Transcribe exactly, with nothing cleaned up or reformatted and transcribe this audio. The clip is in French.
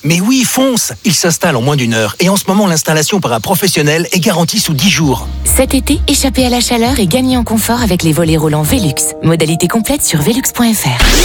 Mais oui, fonce! Il s'installe en moins d'une heure. Et en ce moment, l'installation par un professionnel est garantie sous dix jours. Cet été, échappez à la chaleur et gagnez en confort avec les volets roulants Velux. Modalité complète sur velux point f r.